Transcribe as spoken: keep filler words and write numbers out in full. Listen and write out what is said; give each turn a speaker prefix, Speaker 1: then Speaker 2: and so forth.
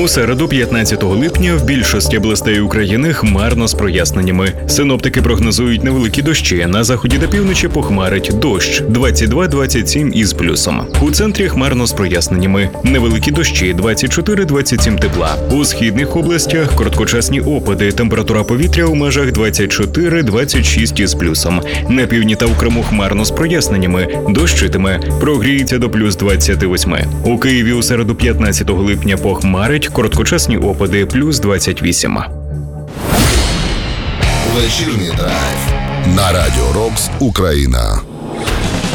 Speaker 1: У середу, п'ятнадцятого липня, в більшості областей України хмарно з проясненнями. Синоптики прогнозують невеликі дощі. На заході та півночі похмарить дощ двадцять два - двадцять сім із плюсом. У центрі хмарно з проясненнями. Невеликі дощі двадцять чотири - двадцять сім тепла. У східних областях короткочасні опади. Температура повітря у межах двадцять чотири - двадцять шість із плюсом. На півдні та у Криму хмарно з проясненнями. Дощитиме. Прогріється до плюс двадцять вісім. У Києві у середу, п'ятнадцятого липня, похмарить. Короткочасні опади плюс двадцять вісім.
Speaker 2: Вечірній драйв на Радіо Рокс Україна.